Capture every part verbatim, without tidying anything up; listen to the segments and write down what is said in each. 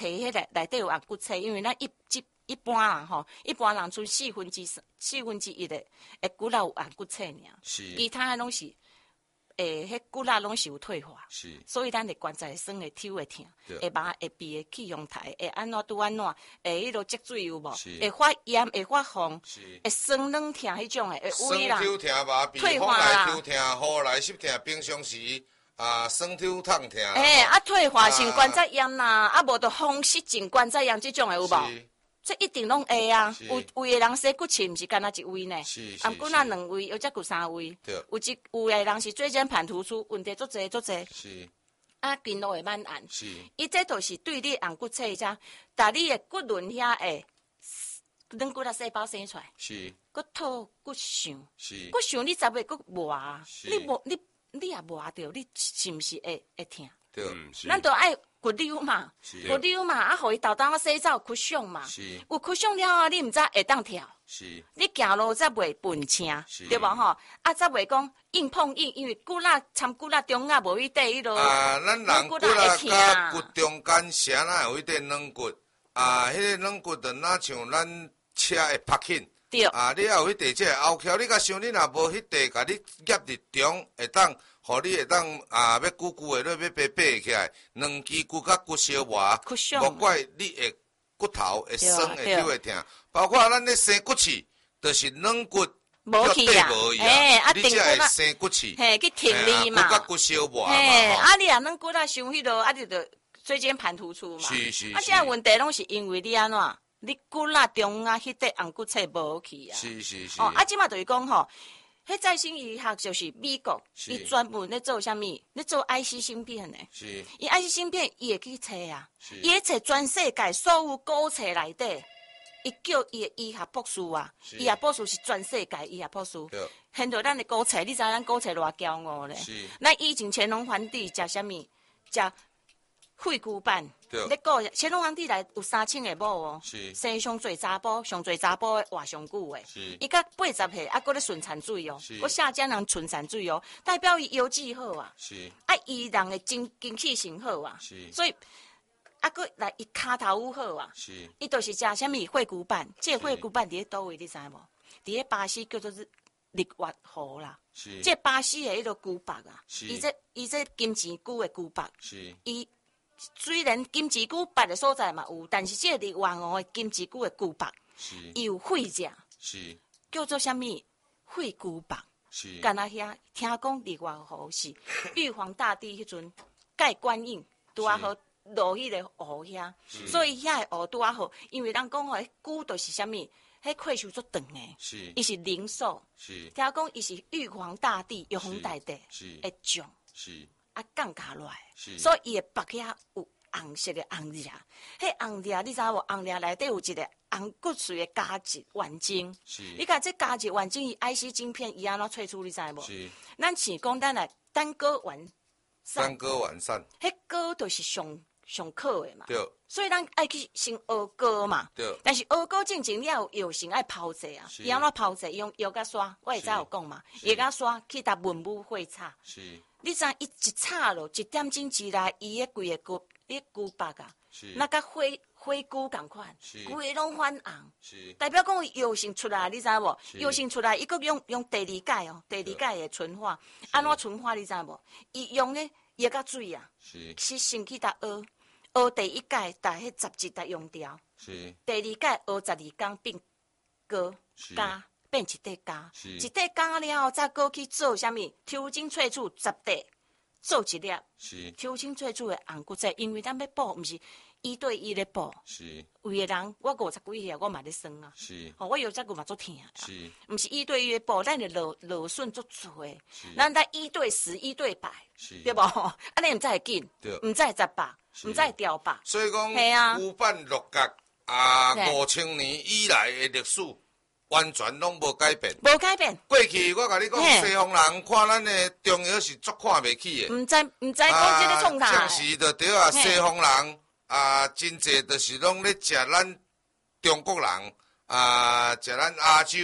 摕迄个内底有红骨册，因为咱一一一般人吼，一般人剩四分之四分之一的诶骨力有红骨册尔，其他的拢是。诶，迄骨力拢是有退化，是，所以咱的关节酸、会抽、会痛，会麻、会鼻、会气胸台，会安怎拄安怎，会迄落积水有无？会发炎、会发红，会酸软痛迄种诶，会胃啦， 酸痛痛麻痹，风来抽痛，雨来湿痛，平常时啊酸痛痛痛。 诶，啊退化性关节炎啦，啊无就风湿性关节炎即种诶有无？这一定拢会啊！有位的人洗骨刺，毋是干那一位呢？啊，骨那两位，有则骨三位。有一有的人是椎间盘突出，问题足侪足侪。是。啊，筋络会慢按。是。伊这都是对你红骨侧只，但你的骨轮遐会，软骨啊细胞生出来。是。骨头骨相。是。骨相你十月骨磨啊，你磨你你也磨着，你是毋是会会痛？对。咱都爱。骨瘤嘛，骨瘤嘛，啊，互伊豆豆洗澡骨伤嘛，有骨伤了后，你毋知会当跳，你行路才袂笨青，对无吼？啊，才袂讲硬碰硬，因为骨力参骨力中啊无迄块迄落， 啊，咱人骨力甲骨中间啥哪有迄块软骨，啊，迄个软骨就哪像咱车会拍紧，对，啊，你也有迄块这后桥，你甲想你若无迄块，甲你夹伫中会当。互你会当啊，要久久的，要爬爬起来，两支骨甲骨相磨，无怪你会骨头会酸会抽会痛，包括咱咧生骨刺，就是软骨无去啊， 嘿，啊，你才会生骨刺， 嘿，去挺你嘛， 骨甲骨相磨嘛， 啊，你啊软骨啊伤迄落，啊，你就椎间盘突出嘛， 是是， 啊，这个问题拢是因为你安怎，你骨力中啊，迄块红骨册无去啊， 是是是， 哦，啊，即马就是讲吼。迄再生医学就是美国，伊专门咧做啥物？咧做 I C 芯片的。是。伊 I C 芯片，伊会去找啊，伊会找全世界所有古册内底，伊叫伊的医学博士啊，医学博士是全世界医学博士。对。现在咱的古册，你知咱古册偌骄傲咧？是。咱以前乾隆皇帝食啥物？食血骨板。咧古乾隆皇帝内有三千个某哦，生上侪查甫，上侪查甫的活上久的，伊甲八十岁啊，搁咧顺产水哦，搁下江人顺产水哦，代表伊腰肌好啊，啊伊人的精精气神好啊，所以啊搁来伊骹头有好啊，伊就是食啥物血骨板，这血骨板伫咧倒位你知无？伫咧巴西叫做是日月湖啦，这巴西的迄个骨白啊，伊这伊这金钱菇的骨白，伊。虽然金针菇白的所在嘛有，但是这个日月湖的金针菇的菇白，伊有血食，叫做啥物？血菇白。干那遐听讲日月湖是玉皇大帝迄阵盖观音拄啊好落迄个湖遐，所以遐的湖拄啊好，因为人讲吼，迄菇就是啥物？迄血寿足长诶，伊是灵兽，听讲伊是玉皇大帝、玉皇大帝的种。啊，降下落来，所以伊的腹遐有红色的红粒，迄红粒你知无？红粒内底有一个红骨髓的胶质完整。你看这胶质完整，伊 I C 晶片伊安怎萃出？你知无？咱是讲咱来单颗完善， 单颗完善， 迄颗就是上上好的嘛。对。所以咱爱去先熬膏嘛。对。但是熬膏进前你要有药先爱泡者啊，伊安怎泡者？用药甲刷，我会知有讲嘛，药甲刷去搭文武会擦。是。你知伊一擦落，一点钟之内，伊个规个骨，伊骨白啊，那甲花花骨共款，规拢反红，代表讲药性出来，你知无？药性出来，伊佫用用第二届哦，第二届的纯化，安怎纯化？你知无？伊用咧药甲水啊，是先去搭熬，熬第一届，搭迄十日才用掉，第二届熬十二天变膏加。变一块胶，一块胶了后，再过去做啥物？抽筋萃取十块，做一粒。抽筋萃取的红骨质，因为咱要补，毋是一对一咧补。有的人，我五十几岁，我嘛咧算啊。吼，我腰脊骨嘛足痛啊。毋是一对一咧补，咱的劳劳损足多诶。咱在一对十、一对百，对无？安尼毋才会紧，毋才会十百，毋才会掉百。 所以讲，古板六角啊，五千年以来的历史。完全拢无改变， 无改变。 过去我甲你讲，西方人看咱的中药是足看袂起的， 毋知毋知讲这个创啥。 正是就对啊，西方人啊，真济就是拢咧食咱中国人啊，食咱亚洲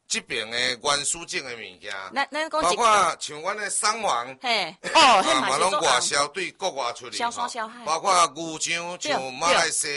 这边的原始种的物件， 包括像阮的桑黄， 嘿，哦， 嘛拢外销对国外出去， 包括包括牛樟像马来西亚。